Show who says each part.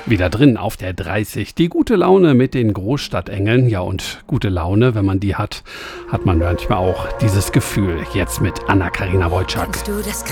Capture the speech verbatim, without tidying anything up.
Speaker 1: Wieder drin auf der dreißig. Die gute Laune mit den Großstadtengeln. Ja, und gute Laune, wenn man die hat, hat man manchmal auch dieses Gefühl. Jetzt mit Anna-Karina Wojcik.